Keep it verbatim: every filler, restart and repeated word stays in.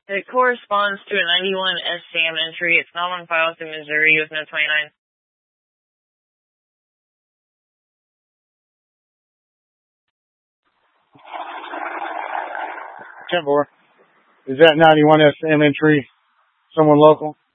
It corresponds to a ninety-one S SAM entry. It's not on file through Missouri with no twenty-nine. ten four. Is that ninety-one S SAM entry someone local?